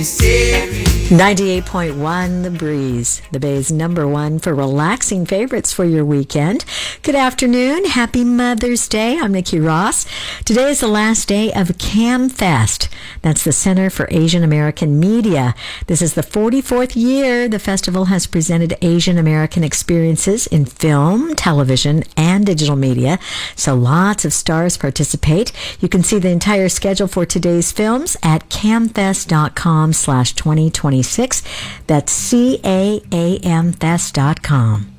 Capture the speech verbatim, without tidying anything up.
ninety-eight point one The Breeze, the Bay's number one for relaxing favorites for your weekend. Good afternoon. Happy Mother's Day. I'm Nikki Ross. Today is the last day of CAMFest. That's the Center for Asian American Media. This is the forty-fourth year the festival has presented Asian American experiences in film, television, and digital media. So lots of stars participate. You can see the entire schedule for today's films at camfest.com slash 2026. That's C A A M fest dot com.